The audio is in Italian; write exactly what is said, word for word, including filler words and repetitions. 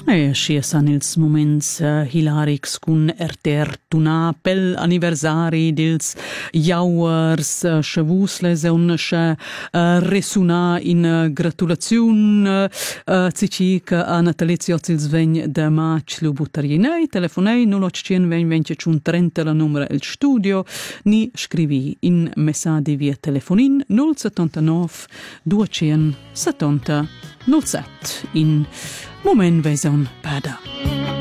E schi san ils moments uh, hilarics cun erter tunà pel anniversari dils jauers uh, schavusles e un sche uh, resuna in uh, gratulaziun uh, uh, cici che a natalizio zils vegn de mac lu butarienei telefonei null otto uno zero venti ciun trenta la numera il studio ni scrivi in messadi via telefonin null settantanove duecentosettanta null sette in moment veison pada.